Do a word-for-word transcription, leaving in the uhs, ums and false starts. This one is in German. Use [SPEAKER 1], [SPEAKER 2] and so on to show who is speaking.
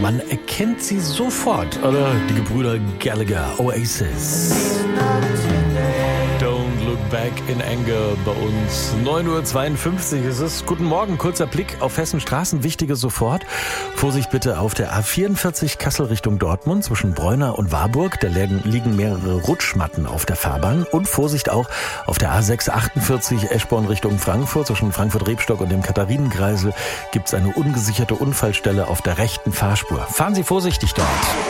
[SPEAKER 1] Man erkennt sie sofort, oder? Die Gebrüder Gallagher, Oasis. Don't look back in anger bei uns. neun Uhr zweiundfünfzig ist es. Guten Morgen, kurzer Blick auf Hessenstraßen. Wichtige sofort. Vorsicht bitte auf der A vierundvierzig Kassel Richtung Dortmund zwischen Bräuner und Warburg. Da liegen mehrere Rutschmatten auf der Fahrbahn. Und Vorsicht auch auf der A sechshundertachtundvierzig Eschborn Richtung Frankfurt. Zwischen Frankfurt-Rebstock und dem Katharinenkreisel gibt es eine ungesicherte Unfallstelle auf der rechten Fahrspur. Fahren Sie vorsichtig dort.